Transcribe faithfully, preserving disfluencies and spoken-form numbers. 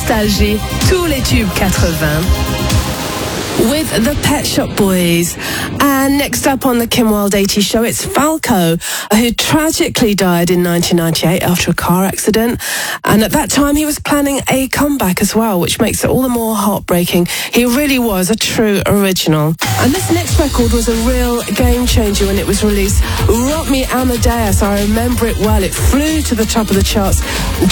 Nostalgie, tous les tubes quatre-vingts. With the Pet Shop Boys. And next up on the Kim Wilde eighties show, it's Falco, who tragically died in nineteen ninety-eight after a car accident. And at that time, he was planning a comeback as well, which makes it all the more heartbreaking. He really was a true original. And this next record was a real game changer when it was released. Rock Me Amadeus, I remember it well. It flew to the top of the charts.